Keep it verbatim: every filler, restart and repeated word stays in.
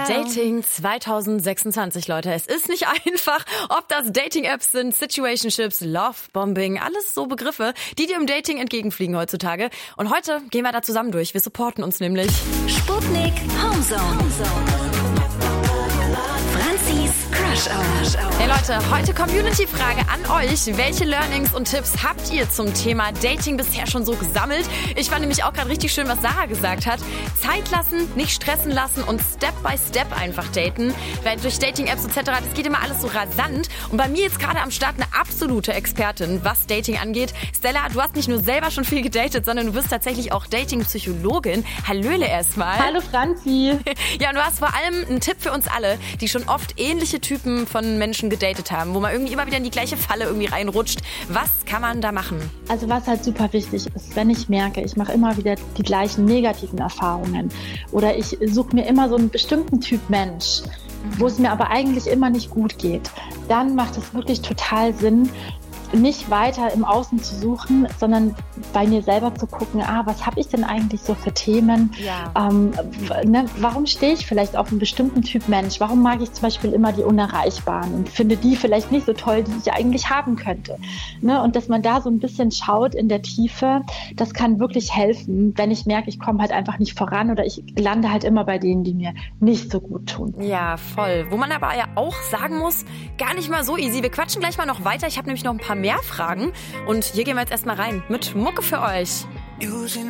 Dating zwanzig sechsundzwanzig, Leute. Es ist nicht einfach, ob das Dating-Apps sind, Situationships, Love-Bombing, alles so Begriffe, die dir im Dating entgegenfliegen heutzutage. Und heute gehen wir da zusammen durch. Wir supporten uns nämlich. Sputnik Homezone. Franzis Crush Hour. Hey Leute, heute Community-Frage an euch. Welche Learnings und Tipps habt ihr zum Thema Dating bisher schon so gesammelt? Ich fand nämlich auch gerade richtig schön, was Sarah gesagt hat. Zeit lassen, nicht stressen lassen und Step by Step einfach daten. Weil durch Dating-Apps et cetera, das geht immer alles so rasant. Und bei mir jetzt gerade am Start eine absolute Expertin, was Dating angeht. Stella, du hast nicht nur selber schon viel gedatet, sondern du bist tatsächlich auch Dating-Psychologin. Hallöle erstmal. Hallo Franzi. Ja, und du hast vor allem einen Tipp für uns alle, die schon oft ähnliche Typen von Menschen gedatet haben, wo man irgendwie immer wieder in die gleiche Falle irgendwie reinrutscht. Was kann man da machen? Also was halt super wichtig ist, wenn ich merke, ich mache immer wieder die gleichen negativen Erfahrungen oder ich suche mir immer so einen bestimmten Typ Mensch, wo es mir aber eigentlich immer nicht gut geht, dann macht es wirklich total Sinn, nicht weiter im Außen zu suchen, sondern bei mir selber zu gucken, ah, was habe ich denn eigentlich so für Themen? Ja. Ähm, ne, warum stehe ich vielleicht auf einen bestimmten Typ Mensch? Warum mag ich zum Beispiel immer die Unerreichbaren und finde die vielleicht nicht so toll, die ich eigentlich haben könnte? Ne, und dass man da so ein bisschen schaut in der Tiefe, das kann wirklich helfen, wenn ich merke, ich komme halt einfach nicht voran oder ich lande halt immer bei denen, die mir nicht so gut tun. Ja, voll. Wo man aber ja auch sagen muss, gar nicht mal so easy. Wir quatschen gleich mal noch weiter. Ich habe nämlich noch ein paar mehr Fragen und hier gehen wir jetzt erstmal rein mit Mucke für euch.